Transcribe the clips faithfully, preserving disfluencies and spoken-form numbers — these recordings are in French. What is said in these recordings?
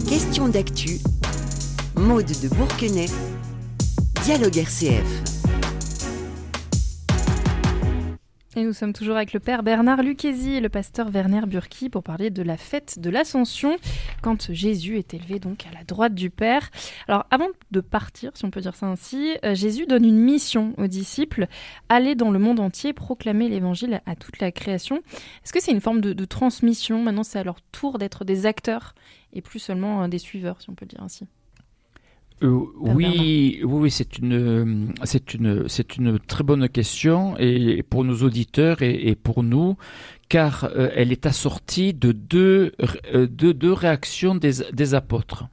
Question d'actu, Maude de Bourquenay, Dialogue R C F. Et nous sommes toujours avec le père Bernard Lucchesi et le pasteur Werner Burki pour parler de la fête de l'Ascension, quand Jésus est élevé donc à la droite du Père. Alors avant de partir, si on peut dire ça ainsi, euh, Jésus donne une mission aux disciples, aller dans le monde entier, proclamer l'évangile à toute la création. Est-ce que c'est une forme de, de transmission ? Maintenant c'est à leur tour d'être des acteurs et plus seulement euh, des suiveurs, si on peut dire ainsi. Euh, oui, oui, oui, c'est une, c'est une, c'est une très bonne question et pour nos auditeurs et, et pour nous, car euh, elle est assortie de deux, euh, de deux réactions des, des apôtres.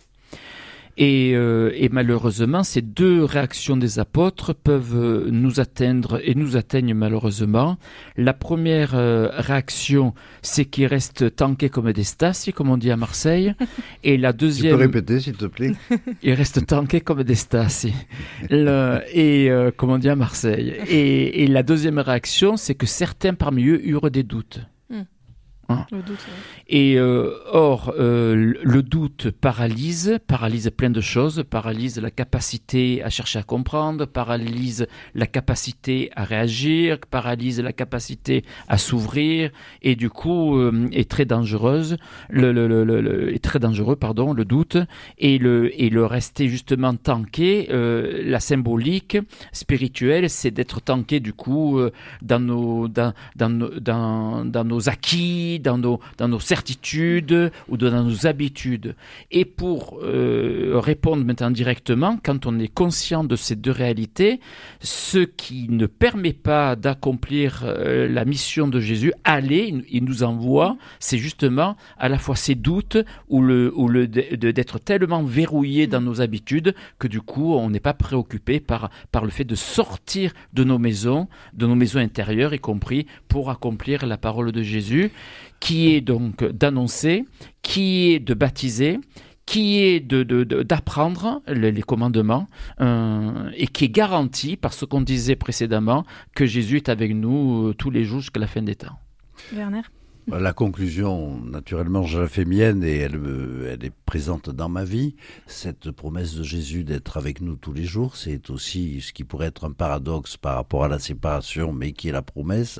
Et, euh, et malheureusement, ces deux réactions des apôtres peuvent nous atteindre et nous atteignent malheureusement. La première euh, réaction, c'est qu'ils restent tankés comme des stassi, comme on dit à Marseille. Et la deuxième... Tu peux répéter, s'il te plaît ? Ils restent tankés comme des stassi. Le, et euh, comme on dit à Marseille. Et, et la deuxième réaction, c'est que certains parmi eux eurent des doutes. Mm. Hein. Le doute, ouais. Et euh, or, euh, le doute paralyse, paralyse plein de choses, paralyse la capacité à chercher à comprendre, paralyse la capacité à réagir, paralyse la capacité à s'ouvrir, et du coup euh, est très dangereuse, le, le, le, le, est très dangereux, pardon, le doute, et le et le rester justement tanké. Euh, la symbolique spirituelle, c'est d'être tanké du coup euh, dans nos dans dans nos, dans, dans nos acquis, dans nos dans nos certitudes ou dans nos habitudes. Et pour euh, répondre maintenant directement, quand on est conscient de ces deux réalités, ce qui ne permet pas d'accomplir euh, la mission de Jésus, aller, il nous envoie, c'est justement à la fois ces doutes ou le ou le de, d'être tellement verrouillé dans nos habitudes que du coup on n'est pas préoccupé par par le fait de sortir de nos maisons, de nos maisons intérieures, y compris pour accomplir la parole de Jésus, qui est donc d'annoncer, qui est de baptiser, qui est de, de, de, d'apprendre les, les commandements euh, et qui est garanti par ce qu'on disait précédemment, que Jésus est avec nous euh, tous les jours jusqu'à la fin des temps. Werner ? La conclusion, naturellement, je la fais mienne et elle, me, elle est présente dans ma vie. Cette promesse de Jésus d'être avec nous tous les jours, c'est aussi ce qui pourrait être un paradoxe par rapport à la séparation, mais qui est la promesse.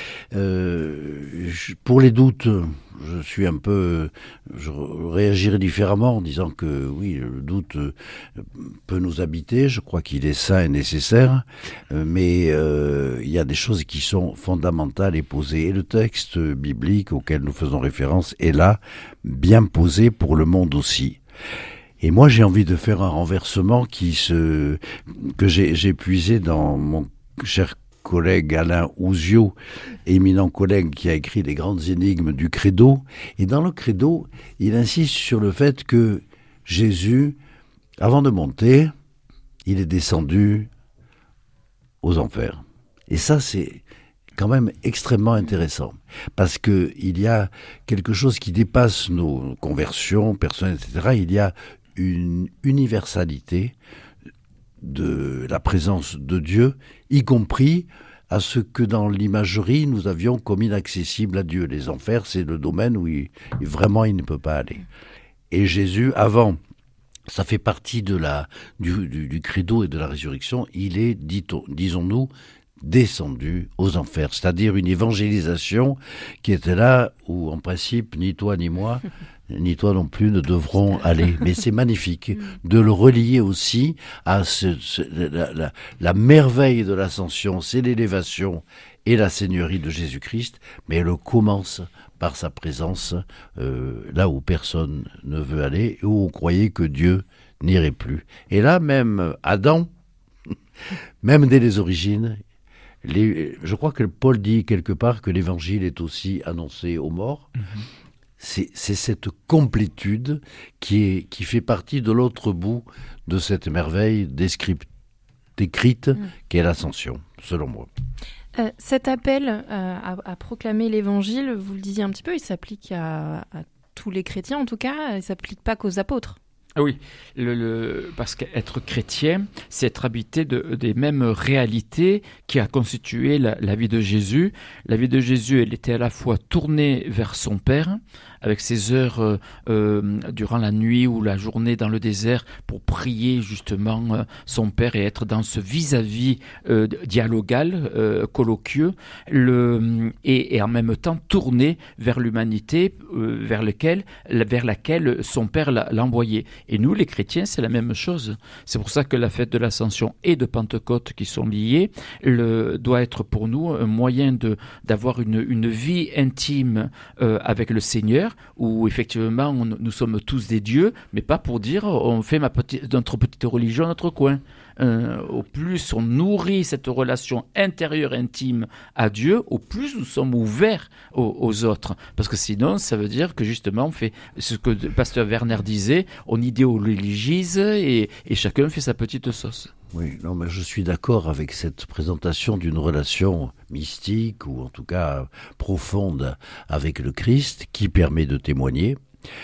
Euh, je, pour les doutes, je suis un peu, je réagirais différemment en disant que oui, le doute peut nous habiter. Je crois qu'il est sain et nécessaire, mais euh, il y a des choses qui sont fondamentales et posées. Et le texte biblique auquel nous faisons référence est là, bien posé pour le monde aussi. Et moi, j'ai envie de faire un renversement qui se, que j'ai, j'ai puisé dans mon cher collègue Alain Ouzio, éminent collègue qui a écrit les grandes énigmes du Credo. Et dans le Credo, il insiste sur le fait que Jésus, avant de monter, il est descendu aux enfers. Et ça, c'est quand même extrêmement intéressant, parce que il y a quelque chose qui dépasse nos conversions personnelles, et cetera. Il y a une universalité de la présence de Dieu, y compris à ce que dans l'imagerie nous avions comme inaccessible à Dieu. Les enfers, c'est le domaine où il, vraiment il ne peut pas aller. Et Jésus, avant, ça fait partie de la, du, du, du credo et de la résurrection, il est, dit-on, disons-nous, descendu aux enfers, c'est-à-dire une évangélisation qui était là où, en principe, ni toi ni moi, ni toi non plus ne devront aller. Mais c'est magnifique de le relier aussi à ce, ce, la, la, la merveille de l'ascension, c'est l'élévation et la seigneurie de Jésus-Christ, mais elle commence par sa présence euh, là où personne ne veut aller, et où on croyait que Dieu n'irait plus. Et là, même Adam, même dès les origines, Les, je crois que Paul dit quelque part que l'évangile est aussi annoncé aux morts. Mmh. C'est, c'est cette complétude qui, est, qui fait partie de l'autre bout de cette merveille descripte, décrite mmh. qu'est l'ascension, selon moi. Euh, cet appel euh, à, à proclamer l'évangile, vous le disiez un petit peu, il s'applique à, à tous les chrétiens en tout cas, il ne s'applique pas qu'aux apôtres. Ah oui, le, le, parce qu'être chrétien, c'est être habité de, des mêmes réalités qui a constitué la, la vie de Jésus. La vie de Jésus, elle était à la fois tournée vers son Père, avec ses heures euh, euh, durant la nuit ou la journée dans le désert pour prier justement euh, son Père et être dans ce vis-à-vis euh, dialogal, euh, colloquieux, le, et, et en même temps tourné vers l'humanité, euh, vers, lequel, vers laquelle son Père l'a, l'a envoyé. Et nous, les chrétiens, c'est la même chose. C'est pour ça que la fête de l'Ascension et de Pentecôte qui sont liées le, doit être pour nous un moyen de, d'avoir une, une vie intime euh, avec le Seigneur, où effectivement on, nous sommes tous des dieux, mais pas pour dire on fait ma petite, notre petite religion, notre coin. Euh, au plus on nourrit cette relation intérieure intime à Dieu, au plus nous sommes ouverts aux, aux autres. Parce que sinon, ça veut dire que justement on fait ce que le pasteur Werner disait, on idéologise et, et chacun fait sa petite sauce. Oui, non, mais je suis d'accord avec cette présentation d'une relation mystique ou en tout cas profonde avec le Christ qui permet de témoigner.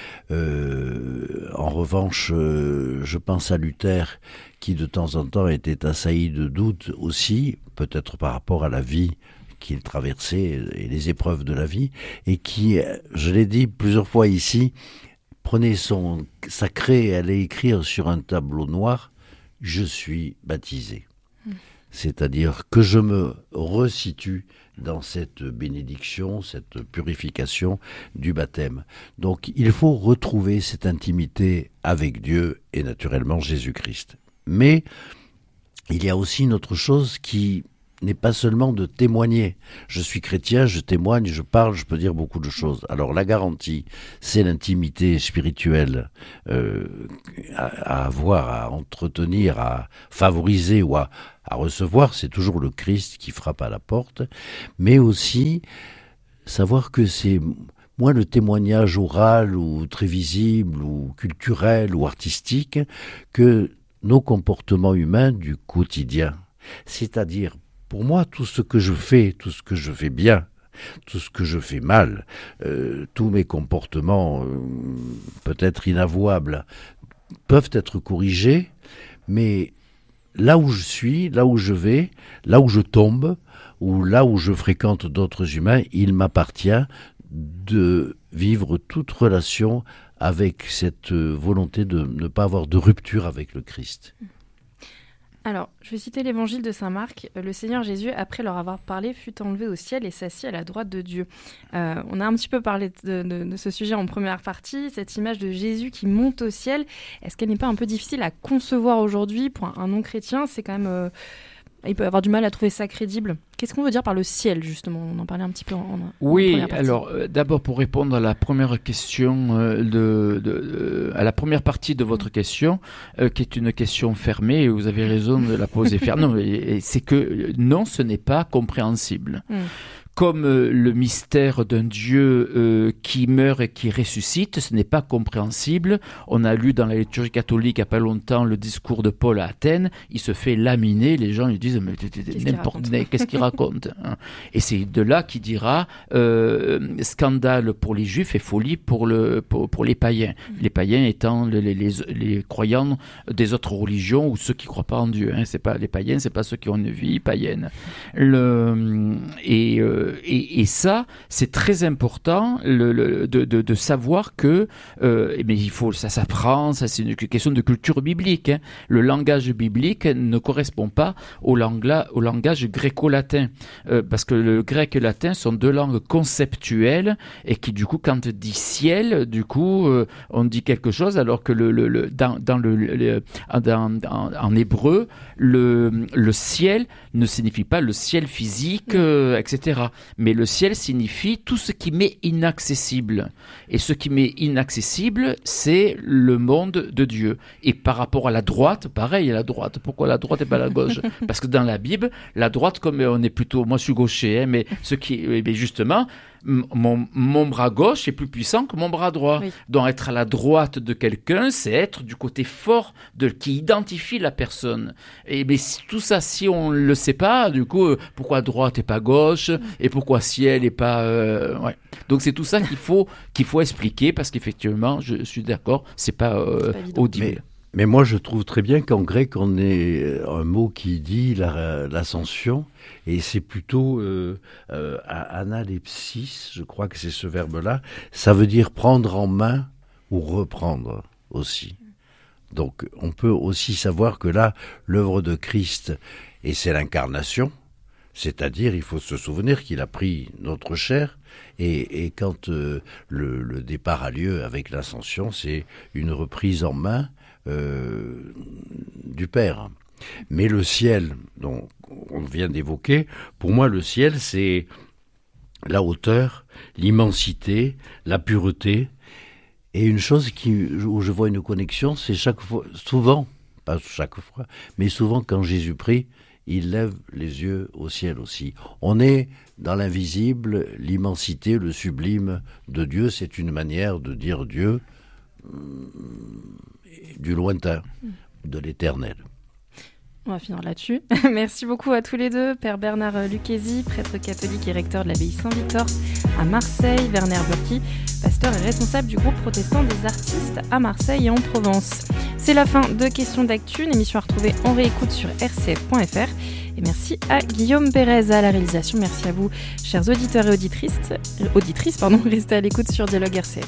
Euh, en revanche, euh, je pense à Luther qui de temps en temps était assailli de doutes aussi, peut-être par rapport à la vie qu'il traversait et les épreuves de la vie, et qui, je l'ai dit plusieurs fois ici, prenait son sacré et allait écrire sur un tableau noir « Je suis baptisé ». C'est-à-dire que je me resitue dans cette bénédiction, cette purification du baptême. Donc il faut retrouver cette intimité avec Dieu et naturellement Jésus-Christ. Mais il y a aussi une autre chose qui n'est pas seulement de témoigner. Je suis chrétien, je témoigne, je parle, je peux dire beaucoup de choses. Alors la garantie, c'est l'intimité spirituelle euh, à, à avoir, à entretenir, à favoriser ou à, à recevoir. C'est toujours le Christ qui frappe à la porte. Mais aussi savoir que c'est moins le témoignage oral ou très visible ou culturel ou artistique que nos comportements humains du quotidien. C'est-à-dire, pour moi, tout ce que je fais, tout ce que je fais bien, tout ce que je fais mal, euh, tous mes comportements euh, peut-être inavouables, peuvent être corrigés, mais là où je suis, là où je vais, là où je tombe, ou là où je fréquente d'autres humains, il m'appartient de vivre toute relation avec cette volonté de ne pas avoir de rupture avec le Christ. Alors, je vais citer l'évangile de saint Marc. Le Seigneur Jésus, après leur avoir parlé, fut enlevé au ciel et s'assit à la droite de Dieu. Euh, on a un petit peu parlé de, de, de ce sujet en première partie, cette image de Jésus qui monte au ciel. Est-ce qu'elle n'est pas un peu difficile à concevoir aujourd'hui pour un, un non-chrétien ? C'est quand même... Euh, il peut avoir du mal à trouver ça crédible. Qu'est-ce qu'on veut dire par le ciel, justement ? On en parlait un petit peu en, en Oui, première partie. alors euh, d'abord pour répondre à la première question, euh, de, de, de, à la première partie de votre question, euh, qui est une question fermée, et vous avez raison de la poser fermée. Non, et, c'est que non, ce n'est pas compréhensible. Mm. Comme euh, le mystère d'un Dieu euh, qui meurt et qui ressuscite, ce n'est pas compréhensible. On a lu dans la liturgie catholique il n'y a pas longtemps le discours de Paul à Athènes. Il se fait laminer. Les gens lui disent mais qu'est-ce n'importe qu'il qu'est-ce qu'il raconte hein. Et c'est de là qu'il dira euh, scandale pour les Juifs et folie pour le pour, pour les païens. Mmh. Les païens étant les, les, les, les croyants des autres religions ou ceux qui ne croient pas en Dieu. Hein. C'est pas les païens, c'est pas ceux qui ont une vie païenne. Le et euh, Et, et ça, c'est très important le, le, de, de, de savoir que, euh, mais il faut, ça s'apprend, ça c'est une question de culture biblique. Hein. Le langage biblique ne correspond pas au, langla, au langage gréco-latin, euh, parce que le grec et le latin sont deux langues conceptuelles et qui du coup, quand on dit ciel, du coup, euh, on dit quelque chose, alors que le, le, le, dans, dans le, le dans, en, en hébreu, le, le ciel ne signifie pas le ciel physique, euh, et cetera. Mais le ciel signifie tout ce qui m'est inaccessible. Et ce qui m'est inaccessible, c'est le monde de Dieu. Et par rapport à la droite, pareil, à la droite. Pourquoi la droite et pas la gauche ? Parce que dans la Bible, la droite, comme on est plutôt... Moi, je suis gaucher, hein, mais ce qui, eh bien justement... mon, mon bras gauche est plus puissant que mon bras droit. Oui. Donc être à la droite de quelqu'un, c'est être du côté fort de, qui identifie la personne. Et mais tout ça, si on le sait pas, du coup, pourquoi droite et pas gauche, et pourquoi ciel et pas... Euh, ouais. Donc c'est tout ça qu'il faut, qu'il faut expliquer, parce qu'effectivement, je suis d'accord, c'est pas, euh, C'est pas audible. Mais, mais moi, je trouve très bien qu'en grec, on ait un mot qui dit la, l'ascension, et c'est plutôt euh, euh, analepsis, je crois que c'est ce verbe-là. Ça veut dire prendre en main ou reprendre aussi. Donc, on peut aussi savoir que là, l'œuvre de Christ, et c'est l'incarnation, c'est-à-dire, il faut se souvenir qu'il a pris notre chair, et, et quand euh, le, le départ a lieu avec l'ascension, c'est une reprise en main euh, du Père. Mais le ciel, dont on vient d'évoquer, pour moi, le ciel, c'est la hauteur, l'immensité, la pureté. Et une chose qui, où je vois une connexion, c'est chaque fois, souvent, pas chaque fois, mais souvent quand Jésus prie, il lève les yeux au ciel aussi. On est dans l'invisible, l'immensité, le sublime de Dieu. C'est une manière de dire Dieu euh, du lointain, de l'éternel. On va finir là-dessus. Merci beaucoup à tous les deux. Père Bernard Lucchesi, prêtre catholique et recteur de l'abbaye Saint-Victor à Marseille. Werner Bürki, pasteur et responsable du groupe protestant des artistes à Marseille et en Provence. C'est la fin de Questions d'actu, une émission à retrouver en réécoute sur r c f point f r. Et merci à Guillaume Pérez à la réalisation. Merci à vous, chers auditeurs et auditrices. auditrices pardon, restez à l'écoute sur Dialogue R C F.